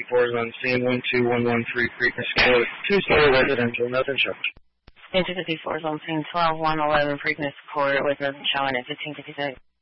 1054 is on scene. 12113 Preakness Court. Two-story residential. Nothing showing. 1054 is on scene. 12111 Preakness Court with nothing showing at 1556.